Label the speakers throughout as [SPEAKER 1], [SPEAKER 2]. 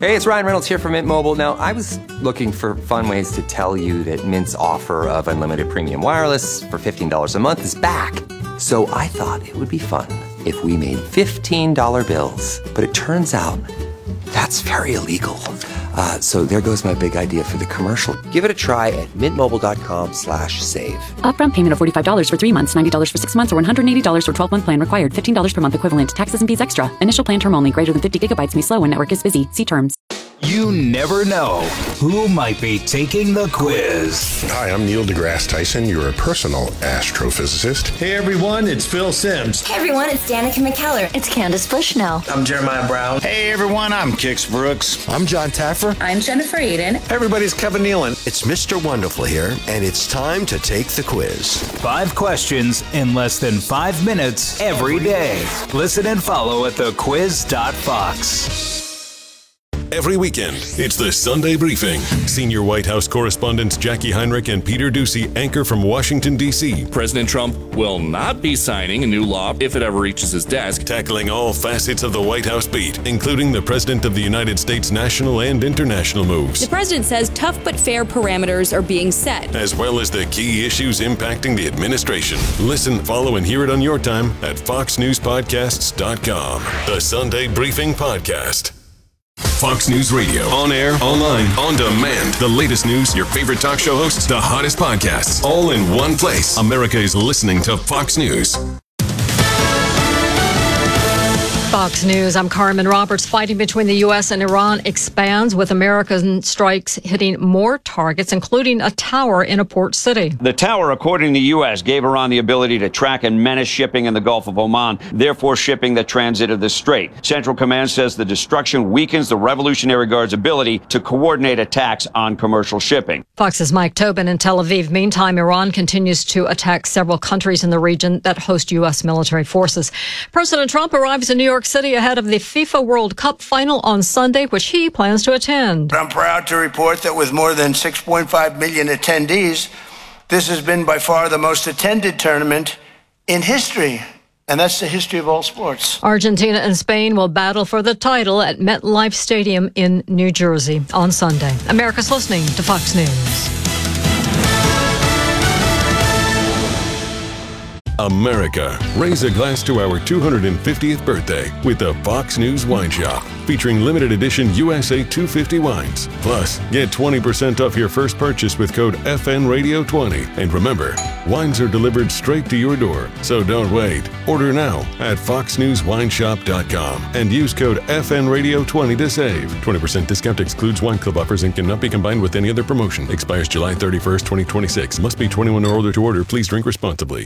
[SPEAKER 1] Hey, it's Ryan Reynolds here from Mint Mobile. Now, I was looking for fun ways to tell you that Mint's offer of unlimited premium wireless for $15 a month is back. So I thought it would be fun if we made $15 bills. But it turns out that's very illegal. So there goes my big idea for the commercial. Give it a try at mintmobile.com/save.
[SPEAKER 2] Upfront payment of $45 for 3 months, $90 for 6 months, or $180 for 12-month plan required. $15 per month equivalent. Taxes and fees extra. Initial plan term only. Greater than 50 gigabytes may slow when network is busy. See terms.
[SPEAKER 3] You never know who might be taking the quiz.
[SPEAKER 4] Hi, I'm Neil deGrasse Tyson, your personal astrophysicist.
[SPEAKER 5] Hey everyone, it's Phil Simms.
[SPEAKER 6] Hey everyone, it's Danica McKellar.
[SPEAKER 7] It's Candace Bushnell.
[SPEAKER 8] I'm Jeremiah Brown.
[SPEAKER 9] Hey everyone, I'm Kix Brooks.
[SPEAKER 10] I'm John Taffer.
[SPEAKER 11] I'm Jennifer Aiden.
[SPEAKER 12] Hey everybody, it's Kevin Nealon.
[SPEAKER 13] It's Mr. Wonderful here, and it's time to take the quiz.
[SPEAKER 3] 5 questions in less than 5 minutes every day. Listen and follow at thequiz.fox.
[SPEAKER 14] Every weekend, it's the Sunday Briefing. Senior White House correspondents Jackie Heinrich and Peter Doocy anchor from Washington, D.C.
[SPEAKER 15] President Trump will not be signing a new law if it ever reaches his desk.
[SPEAKER 14] Tackling all facets of the White House beat, including the President of the United States national and international moves.
[SPEAKER 16] The president says tough but fair parameters are being set,
[SPEAKER 14] as well as the key issues impacting the administration. Listen, follow, and hear it on your time at foxnewspodcasts.com. The Sunday Briefing Podcast. Fox News Radio. On air, online, on demand. The latest news, your favorite talk show hosts, the hottest podcasts, all in one place. America is listening to Fox News.
[SPEAKER 17] Fox News, I'm Carmen Roberts. Fighting between the U.S. and Iran expands, with American strikes hitting more targets, including a tower in a port city.
[SPEAKER 18] The tower, according to the U.S., gave Iran the ability to track and menace shipping in the Gulf of Oman, therefore shipping the transit of the strait. Central Command says the destruction weakens the Revolutionary Guard's ability to coordinate attacks on commercial shipping.
[SPEAKER 17] Fox's Mike Tobin in Tel Aviv. Meantime, Iran continues to attack several countries in the region that host U.S. military forces. President Trump arrives in New York City ahead of the FIFA World Cup final on Sunday, which he plans to attend.
[SPEAKER 19] I'm proud to report that with more than 6.5 million attendees, this has been by far the most attended tournament in history. And that's the history of all sports.
[SPEAKER 17] Argentina and Spain will battle for the title at MetLife Stadium in New Jersey on Sunday. America's listening to Fox News.
[SPEAKER 14] America, raise a glass to our 250th birthday with the Fox News Wine Shop, featuring limited edition USA 250 wines. Plus, get 20% off your first purchase with code FNRadio20. And remember, wines are delivered straight to your door, so don't wait. Order now at foxnewswineshop.com and use code FNRadio20 to save. 20% discount excludes wine club offers and cannot be combined with any other promotion. Expires July 31st, 2026. Must be 21 or older to order. Please drink responsibly.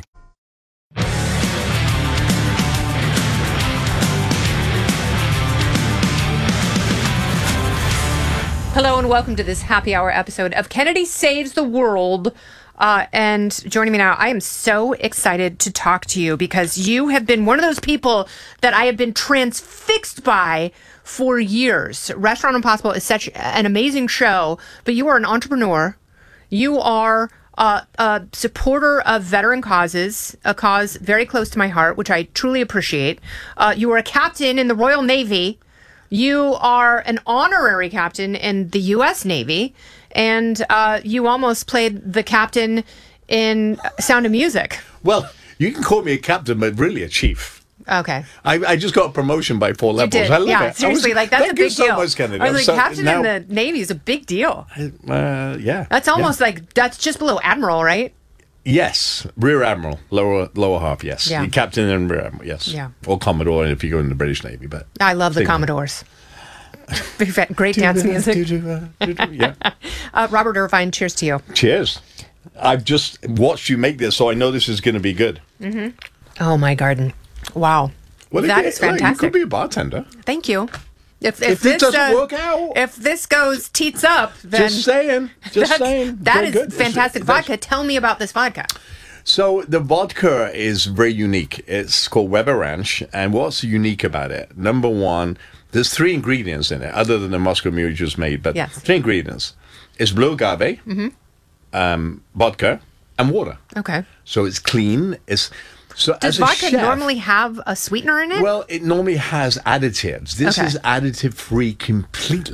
[SPEAKER 20] Hello and welcome to this happy hour episode of Kennedy Saves the World. And joining me now, I am so excited to talk to you because you have been one of those people that I have been transfixed by for years. Restaurant Impossible is such an amazing show, but you are an entrepreneur. You are a supporter of veteran causes, a cause very close to my heart, which I truly appreciate. You are a captain in the Royal Navy. You are an honorary captain in the U.S. Navy, and you almost played the captain in Sound of Music.
[SPEAKER 5] Well, you can call me a captain, but really a chief.
[SPEAKER 20] Okay.
[SPEAKER 5] I just got a promotion by 4 levels.
[SPEAKER 20] You did.
[SPEAKER 5] I love
[SPEAKER 20] yeah,
[SPEAKER 5] it.
[SPEAKER 20] Seriously, that's a big deal.
[SPEAKER 5] So much, Kennedy.
[SPEAKER 20] I was like, captain in the Navy is a big deal.
[SPEAKER 5] Yeah.
[SPEAKER 20] That's almost like, that's just below admiral, right?
[SPEAKER 5] Yes, Rear Admiral, lower half, yes.
[SPEAKER 20] Yeah.
[SPEAKER 5] Captain and Rear Admiral, yes.
[SPEAKER 20] Yeah.
[SPEAKER 5] Or Commodore if you go in the British Navy. But
[SPEAKER 20] I love the Commodores. Great dance music.
[SPEAKER 5] Yeah.
[SPEAKER 20] Robert Irvine, cheers to you.
[SPEAKER 5] Cheers. I've just watched you make this, so I know this is going to be good.
[SPEAKER 20] Mm-hmm. Oh, my garden. Wow.
[SPEAKER 5] Well,
[SPEAKER 20] that is fantastic.
[SPEAKER 5] You could be a bartender.
[SPEAKER 20] Thank you. If
[SPEAKER 5] this doesn't work out,
[SPEAKER 20] if this goes teats up, then
[SPEAKER 5] just saying.
[SPEAKER 20] That is fantastic vodka. Tell me about this vodka.
[SPEAKER 5] So the vodka is very unique. It's called Weber Ranch, and what's unique about it? Number one, there's 3 ingredients in it, other than the Moscow Mule you just made, but 3 ingredients. It's blue agave, vodka, and water.
[SPEAKER 20] Okay.
[SPEAKER 5] So it's clean.
[SPEAKER 20] Does vodka normally have a sweetener in it?
[SPEAKER 5] Well, it normally has additives. This is additive-free completely.